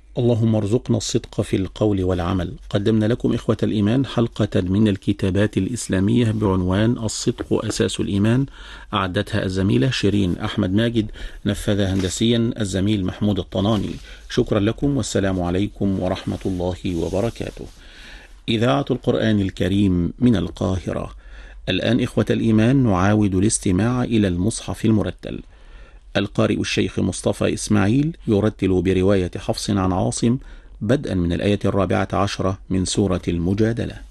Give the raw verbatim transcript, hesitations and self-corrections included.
اللهم ارزقنا الصدق في القول والعمل. قدمنا لكم إخوة الإيمان حلقة من الكتابات الإسلامية بعنوان الصدق أساس الإيمان، أعدتها الزميلة شيرين أحمد ماجد، نفذها هندسيا الزميل محمود الطناني. شكرا لكم والسلام عليكم ورحمة الله وبركاته. إذاعة القرآن الكريم من القاهرة. الآن إخوة الإيمان نعاود الاستماع إلى المصحف المرتل. القارئ الشيخ مصطفى إسماعيل يرتل برواية حفص عن عاصم بدءا من الآية الرابعة عشرة من سورة المجادلة.